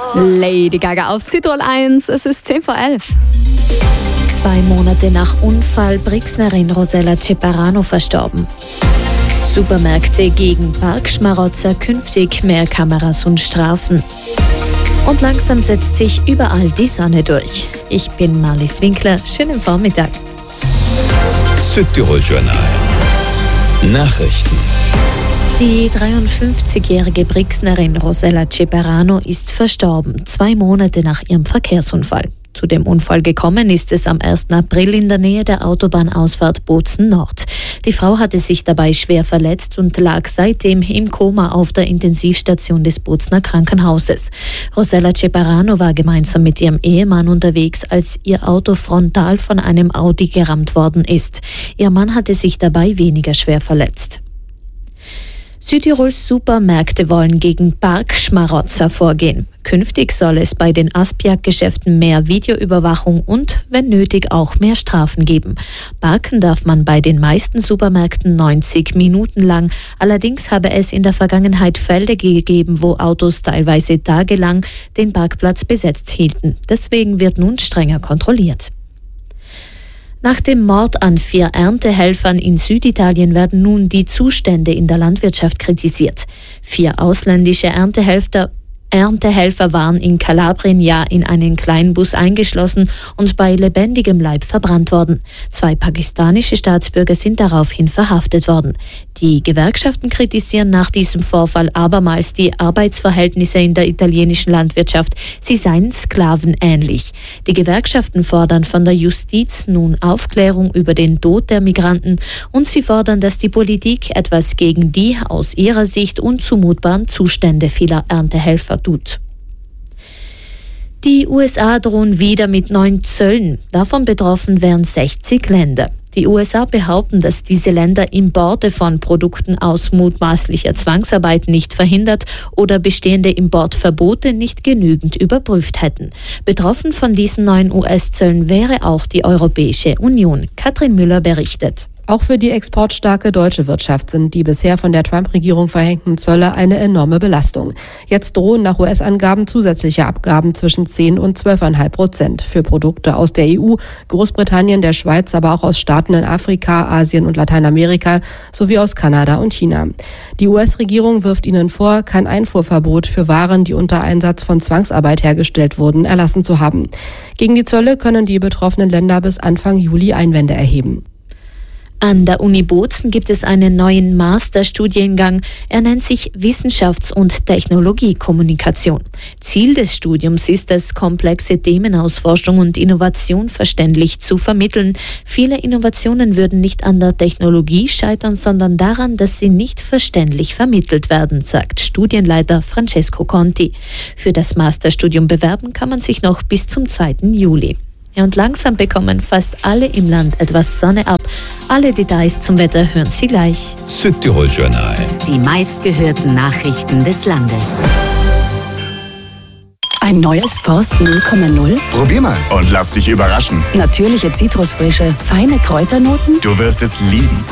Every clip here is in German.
Lady Gaga auf Südtirol 1, es ist 10 vor 11. 2 Monate nach Unfall Brixnerin Rosella Ceperano verstorben. Supermärkte gegen Parkschmarotzer, künftig mehr Kameras und Strafen. Und langsam setzt sich überall die Sonne durch. Ich bin Marlies Winkler, schönen Vormittag. Südtirol Journal. Nachrichten. Die 53-jährige Brixnerin Rosella Ceperano ist verstorben, 2 Monate nach ihrem Verkehrsunfall. Zu dem Unfall gekommen ist es am 1. April in der Nähe der Autobahnausfahrt Bozen Nord. Die Frau hatte sich dabei schwer verletzt und lag seitdem im Koma auf der Intensivstation des Bozener Krankenhauses. Rosella Ceperano war gemeinsam mit ihrem Ehemann unterwegs, als ihr Auto frontal von einem Audi gerammt worden ist. Ihr Mann hatte sich dabei weniger schwer verletzt. Südtirols Supermärkte wollen gegen Parkschmarotzer vorgehen. Künftig soll es bei den Aspiak-Geschäften mehr Videoüberwachung und, wenn nötig, auch mehr Strafen geben. Parken darf man bei den meisten Supermärkten 90 Minuten lang. Allerdings habe es in der Vergangenheit Fälle gegeben, wo Autos teilweise tagelang den Parkplatz besetzt hielten. Deswegen wird nun strenger kontrolliert. Nach dem Mord an 4 Erntehelfern in Süditalien werden nun die Zustände in der Landwirtschaft kritisiert. 4 ausländische Erntehelfer waren in Kalabrien in einen kleinen Bus eingeschlossen und bei lebendigem Leib verbrannt worden. 2 pakistanische Staatsbürger sind daraufhin verhaftet worden. Die Gewerkschaften kritisieren nach diesem Vorfall abermals die Arbeitsverhältnisse in der italienischen Landwirtschaft. Sie seien sklavenähnlich. Die Gewerkschaften fordern von der Justiz nun Aufklärung über den Tod der Migranten und sie fordern, dass die Politik etwas gegen die aus ihrer Sicht unzumutbaren Zustände vieler Erntehelfer tut. Die USA drohen wieder mit neuen Zöllen. Davon betroffen wären 60 Länder. Die USA behaupten, dass diese Länder Importe von Produkten aus mutmaßlicher Zwangsarbeit nicht verhindert oder bestehende Importverbote nicht genügend überprüft hätten. Betroffen von diesen neuen US-Zöllen wäre auch die Europäische Union. Katrin Müller berichtet. Auch für die exportstarke deutsche Wirtschaft sind die bisher von der Trump-Regierung verhängten Zölle eine enorme Belastung. Jetzt drohen nach US-Angaben zusätzliche Abgaben zwischen 10 und 12,5% für Produkte aus der EU, Großbritannien, der Schweiz, aber auch aus Staaten in Afrika, Asien und Lateinamerika sowie aus Kanada und China. Die US-Regierung wirft ihnen vor, kein Einfuhrverbot für Waren, die unter Einsatz von Zwangsarbeit hergestellt wurden, erlassen zu haben. Gegen die Zölle können die betroffenen Länder bis Anfang Juli Einwände erheben. An der Uni Bozen gibt es einen neuen Masterstudiengang. Er nennt sich Wissenschafts- und Technologiekommunikation. Ziel des Studiums ist es, komplexe Themen aus Forschung und Innovation verständlich zu vermitteln. Viele Innovationen würden nicht an der Technologie scheitern, sondern daran, dass sie nicht verständlich vermittelt werden, sagt Studienleiter Francesco Conti. Für das Masterstudium bewerben kann man sich noch bis zum 2. Juli. Ja, und langsam bekommen fast alle im Land etwas Sonne ab. Alle Details zum Wetter hören Sie gleich. Südtirol Journal. Die meistgehörten Nachrichten des Landes. Ein neues Forst 0,0? Probier mal und lass dich überraschen. Natürliche Zitrusfrische, feine Kräuternoten? Du wirst es lieben.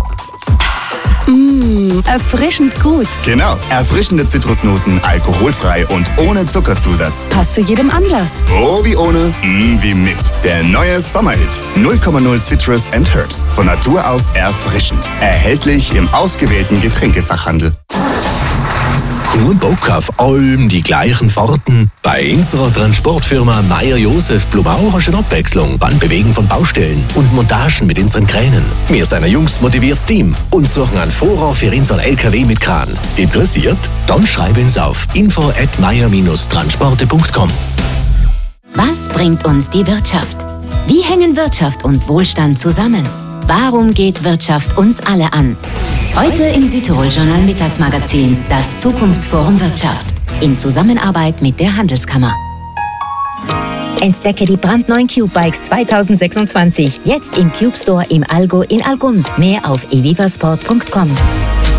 Erfrischend gut. Genau, erfrischende Zitrusnoten, alkoholfrei und ohne Zuckerzusatz. Passt zu jedem Anlass. Oh, wie ohne, wie mit. Der neue Sommerhit. 0,0 Citrus and Herbs. Von Natur aus erfrischend. Erhältlich im ausgewählten Getränkefachhandel. Kein Bock auf allem die gleichen Fahrten? Bei unserer Transportfirma Meyer-Josef Blumau hast du eine Abwechslung beim Bewegen von Baustellen und Montagen mit unseren Kränen. Wir sind ein jungs motiviertes Team und suchen einen Fahrer für unseren LKW mit Kran. Interessiert? Dann schreib uns auf info@meyer-transporte.com. Was bringt uns die Wirtschaft? Wie hängen Wirtschaft und Wohlstand zusammen? Warum geht Wirtschaft uns alle an? Heute im Südtirol Journal Mittagsmagazin das Zukunftsforum Wirtschaft in Zusammenarbeit mit der Handelskammer. Entdecke die brandneuen Cube-Bikes 2026. Jetzt im Cube Store im Allgäu in Algund. Mehr auf evivasport.com.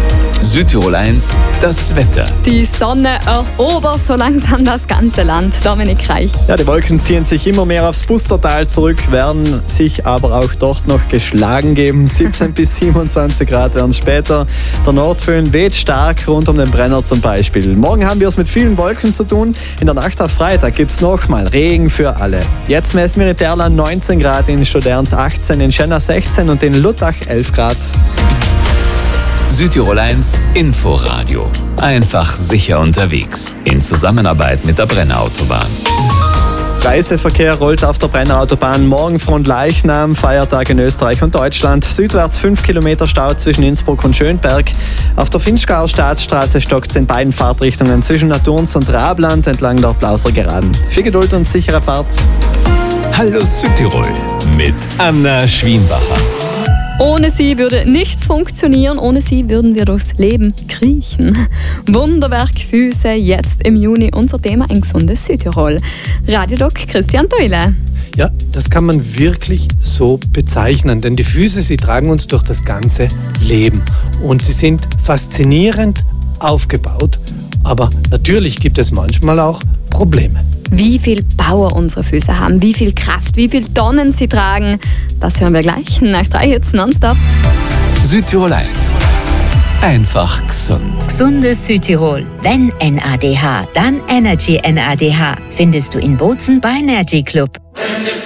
Südtirol 1, das Wetter. Die Sonne erobert so langsam das ganze Land. Dominik Reich. Ja, die Wolken ziehen sich immer mehr aufs Pustertal zurück, werden sich aber auch dort noch geschlagen geben. 17 bis 27 Grad werden es später. Der Nordföhn weht stark rund um den Brenner zum Beispiel. Morgen haben wir es mit vielen Wolken zu tun. In der Nacht auf Freitag gibt es nochmal Regen für alle. Jetzt messen wir in Terlan 19 Grad, in Stoderns 18, in Schenna 16 und in Luttach 11 Grad. Südtirol 1, Inforadio. Einfach sicher unterwegs. In Zusammenarbeit mit der Brennerautobahn. Reiseverkehr rollt auf der Brennerautobahn. Morgen Fronleichnam, Feiertag in Österreich und Deutschland. Südwärts 5 Kilometer Stau zwischen Innsbruck und Schönberg. Auf der Finchgauer Staatsstraße stockt es in beiden Fahrtrichtungen zwischen Naturns und Rabland entlang der Plauser Geraden. Viel Geduld und sichere Fahrt. Hallo Südtirol mit Anna Schwienbacher. Ohne sie würde nichts funktionieren, ohne sie würden wir durchs Leben kriechen. Wunderwerk Füße, jetzt im Juni unser Thema ein gesundes Südtirol. Radiodoc Christian Teule. Ja, das kann man wirklich so bezeichnen, denn die Füße, sie tragen uns durch das ganze Leben und sie sind faszinierend aufgebaut, aber natürlich gibt es manchmal auch Probleme. Wie viel Power unsere Füße haben, wie viel Kraft, wie viel Tonnen sie tragen, das hören wir gleich nach 3 Hits nonstop. Südtirol 1. Einfach gesund. Gesundes Südtirol. Wenn NADH, dann Energy NADH. Findest du in Bozen bei Energy Club.